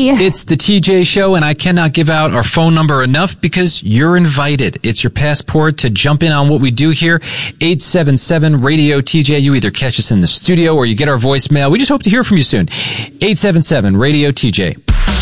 me. It's the TJ Show, and I cannot give out our phone number enough because you're invited. It's your passport to jump in on what we do here. 877-RADIO-TJ. You either catch us in the studio or you get our voicemail. We just hope to hear from you soon. 877-RADIO-TJ.